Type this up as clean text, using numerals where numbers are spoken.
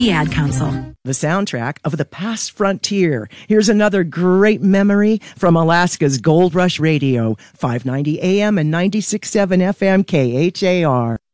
The Ad Council. The soundtrack of the past frontier. Here's another great memory from Alaska's Gold Rush Radio, 590 AM and 96.7 FM KHAR.